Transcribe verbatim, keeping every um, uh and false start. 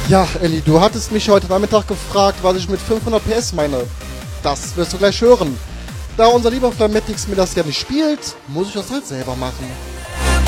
Ja, Elli, du hattest mich heute Nachmittag gefragt, was ich mit fünfhundert P S meine. Das wirst du gleich hören. Da unser lieber Flametix mir das ja nicht spielt, muss ich das halt selber machen.